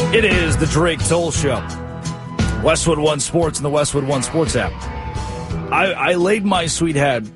It is the Drake Toll Show. Westwood One Sports and the Westwood One Sports app. I laid my sweet head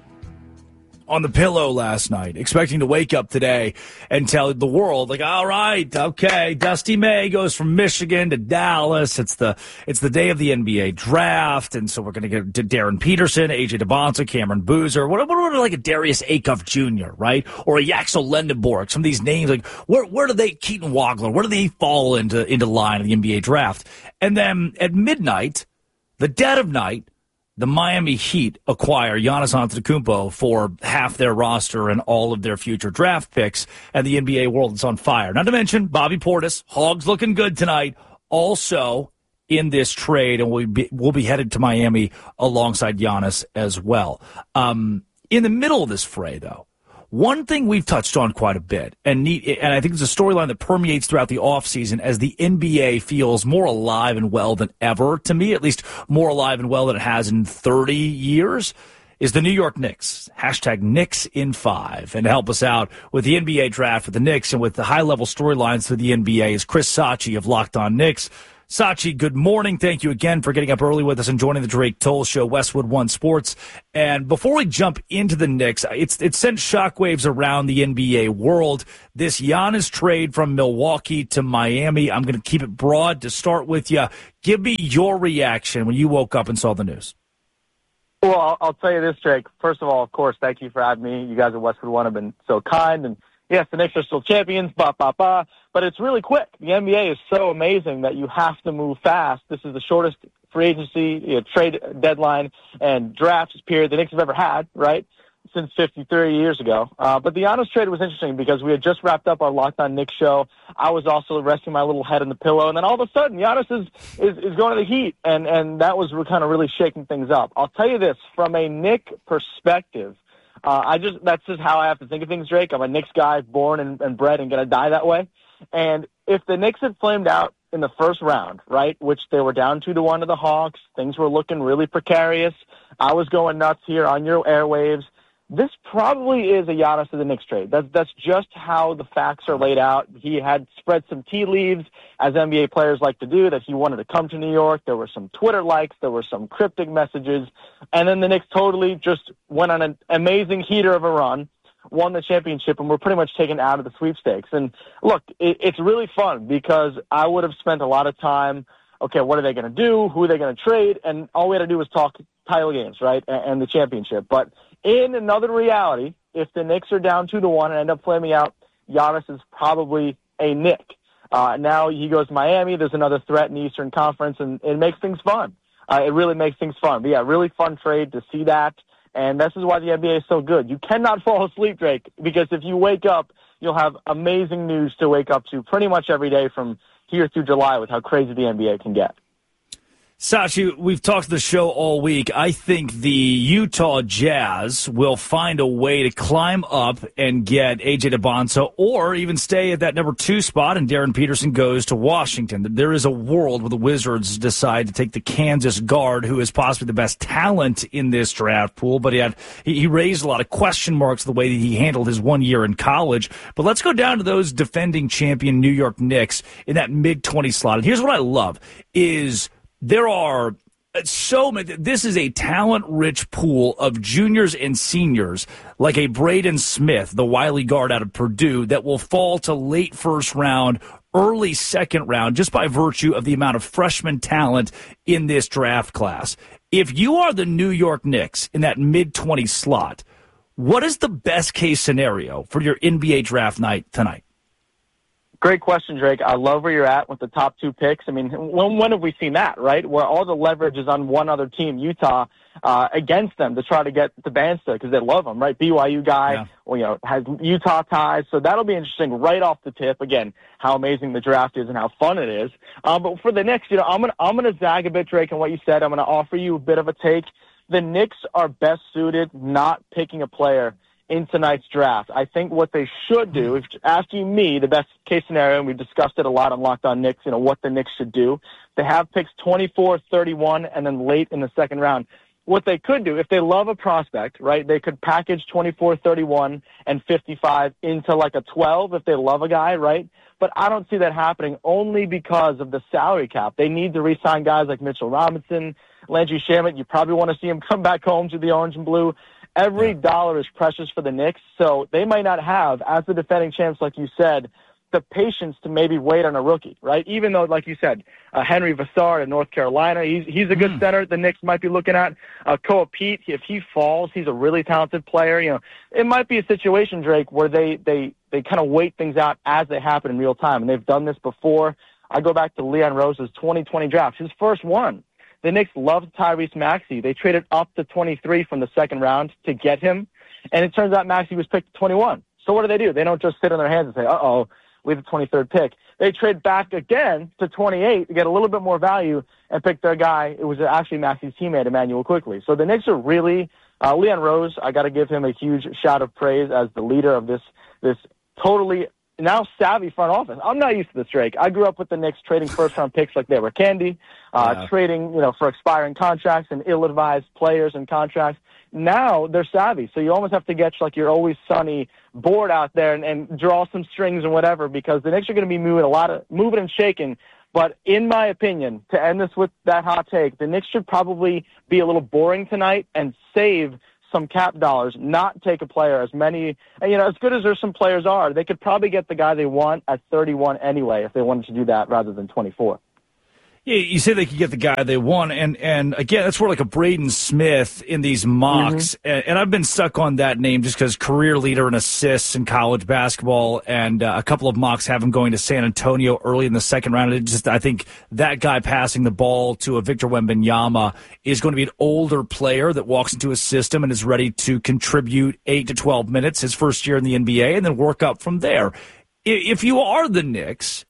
on the pillow last night, expecting to wake up today and tell the world, like, all right, okay, Dusty May goes from Michigan to Dallas. It's the day of the NBA draft, and so we're going to get to Darren Peterson, AJ DeBonta, Cameron Boozer. What like a Darius Acuff Jr., right? Or a Yaxel Lendenborg. Some of these names, like, where do they, Keaton Wagler, where do they fall into line in the NBA draft? And then at midnight, the dead of night, the Miami Heat acquire Giannis Antetokounmpo for half their roster and all of their future draft picks, and the NBA world is on fire. Not to mention Bobby Portis, Hogs looking good tonight, also in this trade, and we'll be headed to Miami alongside Giannis as well. In the middle of this fray, though, one thing we've touched on quite a bit, and I think it's a storyline that permeates throughout the offseason as the NBA feels more alive and well than ever, to me, at least more alive and well than it has in 30 years, is the New York Knicks. Hashtag Knicks in 5. And to help us out with the NBA draft with the Knicks and with the high-level storylines for the NBA is Chris Sachi of Locked On Knicks. Sachi, good morning. Thank you again for getting up early with us and joining the Drake Toll Show, Westwood One Sports. And before we jump into the Knicks, it sent shockwaves around the NBA world. This Giannis trade from Milwaukee to Miami, I'm going to keep it broad to start with you. Give me your reaction when you woke up and saw the news. Well, I'll tell you this, Drake. First of all, of course, thank you for having me. You guys at Westwood One have been so kind, and yes, the Knicks are still champions, but it's really quick. The NBA is so amazing that you have to move fast. This is the shortest free agency, trade deadline, and draft period the Knicks have ever had, right, since 53 years ago. But the Giannis trade was interesting because we had just wrapped up our Locked On Knicks show. I was also resting my little head on the pillow, and then all of a sudden, Giannis is going to the Heat, and that was kind of really shaking things up. I'll tell you this, from a Knick perspective, that's just how I have to think of things, Drake. I'm a Knicks guy, born and bred and going to die that way. And if the Knicks had flamed out in the first round, right, which they were down 2-1 to the Hawks, things were looking really precarious. I was going nuts here on your airwaves. This probably is a Giannis to the Knicks trade. That's just how the facts are laid out. He had spread some tea leaves, as NBA players like to do, that he wanted to come to New York. There were some Twitter likes. There were some cryptic messages. And then the Knicks totally just went on an amazing heater of a run, won the championship, and were pretty much taken out of the sweepstakes. And look, it's really fun because I would have spent a lot of time, okay, what are they going to do? Who are they going to trade? And all we had to do was talk title games, right, and the championship. But in another reality, if the Knicks are down 2-1 and end up flaming out, Giannis is probably a Knick. Now he goes to Miami. There's another threat in the Eastern Conference, and it makes things fun. It really makes things fun. But, yeah, really fun trade to see that. And this is why the NBA is so good. You cannot fall asleep, Drake, because if you wake up, you'll have amazing news to wake up to pretty much every day from here through July with how crazy the NBA can get. Sachi, we've talked the show all week. I think the Utah Jazz will find a way to climb up and get AJ DeBonta or even stay at that number 2 spot, and Darren Peterson goes to Washington. There is a world where the Wizards decide to take the Kansas guard, who is possibly the best talent in this draft pool, but he raised a lot of question marks the way that he handled his 1 year in college. But let's go down to those defending champion New York Knicks in that mid-20 slot. And here's what I love is there are so many. This is a talent-rich pool of juniors and seniors like a Braden Smith, the wily guard out of Purdue, that will fall to late first round, early second round, just by virtue of the amount of freshman talent in this draft class. If you are the New York Knicks in that mid-20 slot, what is the best-case scenario for your NBA draft night tonight? Great question, Drake. I love where you're at with the top 2 picks. I mean, when have we seen that, right? Where all the leverage is on one other team, Utah, against them to try to get to Bansta because they love him, right? BYU guy, has Utah ties. So that'll be interesting right off the tip. Again, how amazing the draft is and how fun it is. But for the Knicks, I'm gonna zag a bit, Drake, on what you said. I'm gonna offer you a bit of a take. The Knicks are best suited not picking a player in tonight's draft. I think what they should do, if asking me the best case scenario, and we've discussed it a lot on Locked On Knicks, what the Knicks should do. They have picks 24, 31, and then late in the second round. what they could do, if they love a prospect, right, they could package 24, 31, and 55 into like a 12 if they love a guy, right? But I don't see that happening only because of the salary cap. They need to re-sign guys like Mitchell Robinson, Landry Shamet. You probably want to see him come back home to the orange and blue. Every dollar is precious for the Knicks, so they might not have, as the defending champs, like you said, the patience to maybe wait on a rookie, right? Even though, like you said, Henry Vassard in North Carolina, he's a good center the Knicks might be looking at. Koa Pete, if he falls, he's a really talented player. You know, it might be a situation, Drake, where they kind of wait things out as they happen in real time, and they've done this before. I go back to Leon Rose's 2020 draft, his first one. The Knicks loved Tyrese Maxey. They traded up to 23 from the second round to get him, and it turns out Maxey was picked 21. So what do? They don't just sit on their hands and say, uh-oh, we have the 23rd pick. They trade back again to 28 to get a little bit more value and pick their guy. It was actually Maxey's teammate, Emmanuel Quickley. So the Knicks are really, Leon Rose, I got to give him a huge shout of praise as the leader of this totally now savvy front office. I'm not used to this, Drake. I grew up with the Knicks trading first-round picks like they were candy, trading, for expiring contracts and ill-advised players and contracts. Now they're savvy, so you almost have to get like your Always Sunny board out there and draw some strings and whatever, because the Knicks are going to be moving and shaking. But in my opinion, to end this with that hot take, the Knicks should probably be a little boring tonight and save some cap dollars, not take a player as many, as good as there's some players are, they could probably get the guy they want at 31 anyway if they wanted to do that rather than 24. Yeah, you say they could get the guy they want, and again, that's where like a Braden Smith in these mocks, and I've been stuck on that name just because career leader in assists in college basketball, and a couple of mocks have him going to San Antonio early in the second round. I think that guy passing the ball to a Victor Wembanyama is going to be an older player that walks into a system and is ready to contribute 8 to 12 minutes his first year in the NBA and then work up from there. If you are the Knicks,